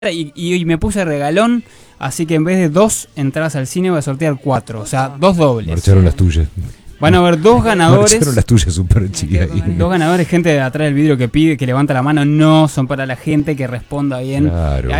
Y me puse regalón, así que en vez de 2 entradas al cine voy a sortear 4, o sea, 2 dobles. Marcharon las tuyas. Van a haber 2 ganadores. Marcharon las tuyas, súper chiquita. 2 ganadores, gente de atrás del vidrio que pide, que levanta la mano, no, son para la gente que responda bien. Claro.